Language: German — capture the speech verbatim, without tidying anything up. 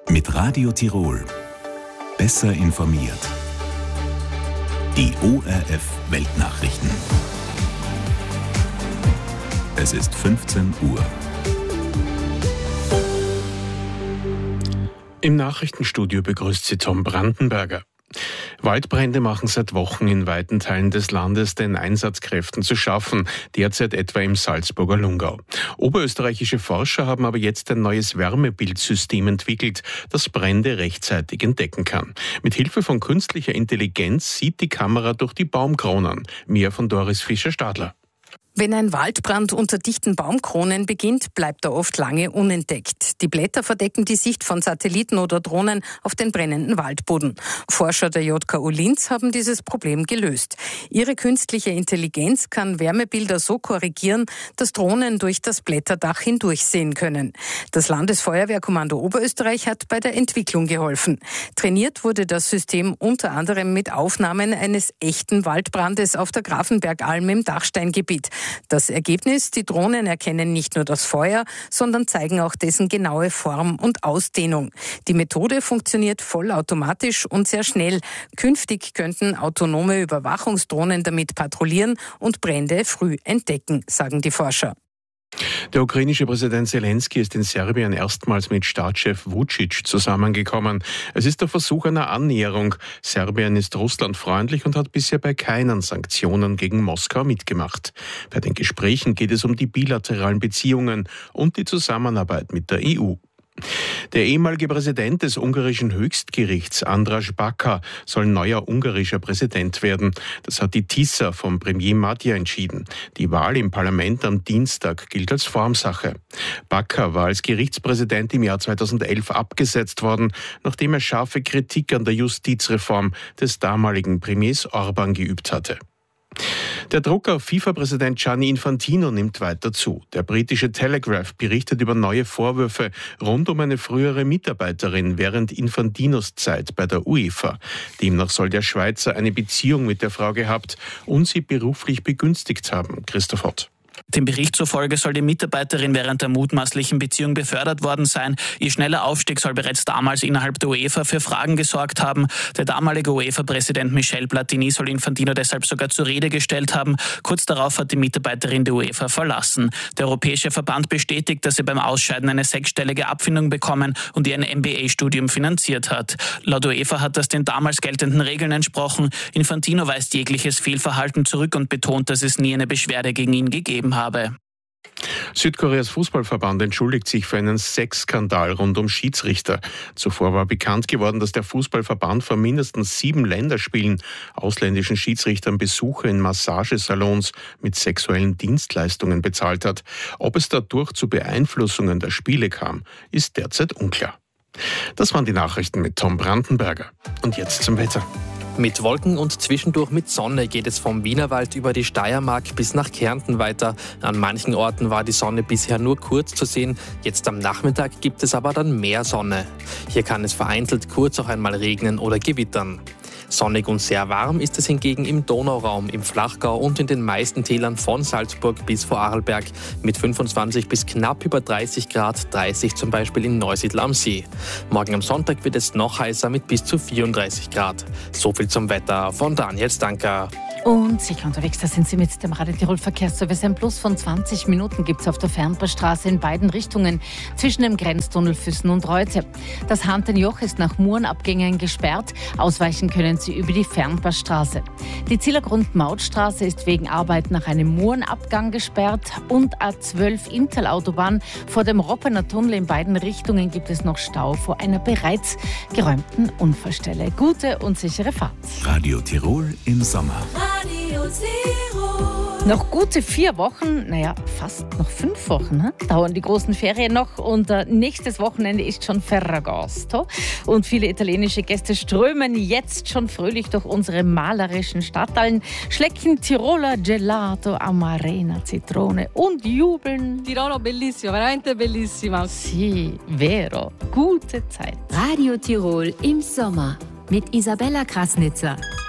Mit Radio Tirol. Besser informiert. Die O R F Weltnachrichten. Es ist fünfzehn Uhr. Im Nachrichtenstudio begrüßt Sie Tom Brandenberger. Waldbrände machen seit Wochen in weiten Teilen des Landes den Einsatzkräften zu schaffen, derzeit etwa im Salzburger Lungau. Oberösterreichische Forscher haben aber jetzt ein neues Wärmebildsystem entwickelt, das Brände rechtzeitig entdecken kann. Mit Hilfe von künstlicher Intelligenz sieht die Kamera durch die Baumkronen. Mehr von Doris Fischer-Stadler. Wenn ein Waldbrand unter dichten Baumkronen beginnt, bleibt er oft lange unentdeckt. Die Blätter verdecken die Sicht von Satelliten oder Drohnen auf den brennenden Waldboden. Forscher der J K U Linz haben dieses Problem gelöst. Ihre künstliche Intelligenz kann Wärmebilder so korrigieren, dass Drohnen durch das Blätterdach hindurchsehen können. Das Landesfeuerwehrkommando Oberösterreich hat bei der Entwicklung geholfen. Trainiert wurde das System unter anderem mit Aufnahmen eines echten Waldbrandes auf der Grafenbergalm im Dachsteingebiet. Das Ergebnis: Die Drohnen erkennen nicht nur das Feuer, sondern zeigen auch dessen genaue Form und Ausdehnung. Die Methode funktioniert vollautomatisch und sehr schnell. Künftig könnten autonome Überwachungsdrohnen damit patrouillieren und Brände früh entdecken, sagen die Forscher. Der ukrainische Präsident Zelensky ist in Serbien erstmals mit Staatschef Vučić zusammengekommen. Es ist der Versuch einer Annäherung. Serbien ist russlandfreundlich und hat bisher bei keinen Sanktionen gegen Moskau mitgemacht. Bei den Gesprächen geht es um die bilateralen Beziehungen und die Zusammenarbeit mit der E U. Der ehemalige Präsident des ungarischen Höchstgerichts, András Baka, soll neuer ungarischer Präsident werden. Das hat die Tisza vom Premier Magyar entschieden. Die Wahl im Parlament am Dienstag gilt als Formsache. Baka war als Gerichtspräsident im Jahr zweitausendelf abgesetzt worden, nachdem er scharfe Kritik an der Justizreform des damaligen Premiers Orbán geübt hatte. Der Druck auf FIFA-Präsident Gianni Infantino nimmt weiter zu. Der britische Telegraph berichtet über neue Vorwürfe rund um eine frühere Mitarbeiterin während Infantinos Zeit bei der UEFA. Demnach soll der Schweizer eine Beziehung mit der Frau gehabt und sie beruflich begünstigt haben. Christoph Ott. Dem Bericht zufolge soll die Mitarbeiterin während der mutmaßlichen Beziehung befördert worden sein. Ihr schneller Aufstieg soll bereits damals innerhalb der UEFA für Fragen gesorgt haben. Der damalige UEFA-Präsident Michel Platini soll Infantino deshalb sogar zur Rede gestellt haben. Kurz darauf hat die Mitarbeiterin die UEFA verlassen. Der Europäische Verband bestätigt, dass sie beim Ausscheiden eine sechsstellige Abfindung bekommen und ihr ein M B A-Studium finanziert hat. Laut UEFA hat das den damals geltenden Regeln entsprochen. Infantino weist jegliches Fehlverhalten zurück und betont, dass es nie eine Beschwerde gegen ihn gegeben habe. Südkoreas Fußballverband entschuldigt sich für einen Sexskandal rund um Schiedsrichter. Zuvor war bekannt geworden, dass der Fußballverband vor mindestens sieben Länderspielen ausländischen Schiedsrichtern Besuche in Massagesalons mit sexuellen Dienstleistungen bezahlt hat. Ob es dadurch zu Beeinflussungen der Spiele kam, ist derzeit unklar. Das waren die Nachrichten mit Tom Brandenberger. Und jetzt zum Wetter. Mit Wolken und zwischendurch mit Sonne geht es vom Wienerwald über die Steiermark bis nach Kärnten weiter. An manchen Orten war die Sonne bisher nur kurz zu sehen. Jetzt am Nachmittag gibt es aber dann mehr Sonne. Hier kann es vereinzelt kurz auch einmal regnen oder gewittern. Sonnig und sehr warm ist es hingegen im Donauraum, im Flachgau und in den meisten Tälern von Salzburg bis Vorarlberg mit fünfundzwanzig bis knapp über dreißig Grad, dreißig zum Beispiel in Neusiedl am See. Morgen am Sonntag wird es noch heißer mit bis zu vierunddreißig Grad. So viel zum Wetter von Daniel Stanker. Und sicher unterwegs, da sind Sie mit dem Radio Tirol Verkehrsservice. Ein Plus von zwanzig Minuten gibt es auf der Fernpassstraße in beiden Richtungen zwischen dem Grenztunnel Füssen und Reutze. Das Hantenjoch ist nach Murenabgängen gesperrt. Ausweichen können Sie über die Fernpassstraße. Die Zillergrund-Mautstraße ist wegen Arbeit nach einem Murenabgang gesperrt und A zwölf Intel-Autobahn vor dem Roppener Tunnel in beiden Richtungen gibt es noch Stau vor einer bereits geräumten Unfallstelle. Gute und sichere Fahrt. Radio Tirol im Sommer. Radio Tirol. Noch gute vier Wochen, naja, fast noch fünf Wochen, ne? Dauern die großen Ferien noch und äh, nächstes Wochenende ist schon Ferragosto und viele italienische Gäste strömen jetzt schon fröhlich durch unsere malerischen Stadtteilen, schlecken Tiroler Gelato, Amarena, Zitrone und jubeln. Tirolo bellissimo, veramente bellissima. Sì, vero, gute Zeit. Radio Tirol im Sommer mit Isabella Krasnitzer.